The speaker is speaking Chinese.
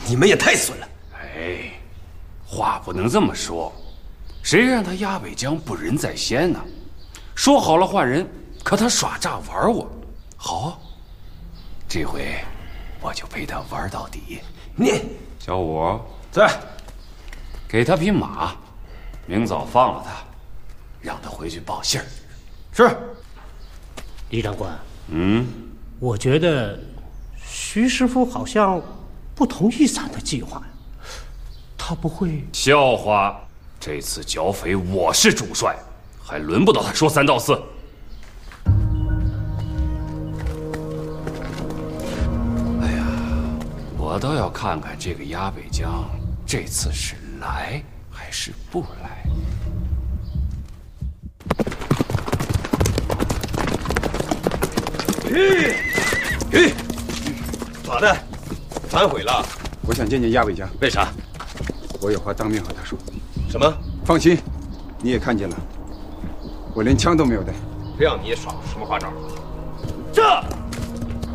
你们也太损了！ 哎，话不能这么说，谁让他鸭尾江不仁在先呢？说好了换人，可他耍诈玩我。好啊，这回我就陪他玩到底。 你小五在， 给他匹马，明早放了他，让他回去报信儿。 是。 李长官，我觉得徐师傅好像不同意咱的计划呀。他不会？ 笑话！这次剿匪我是主帅，还轮不到他说三道四。哎呀，我倒要看看这个鸭尾江这次是来还是不来。 咋的？反悔了？ 我想见见鸭尾江， 为啥？ 我有话当面和他说。 什么？ 放心，你也看见了，我连枪都没有带。 谁让你也耍什么花招？ 这。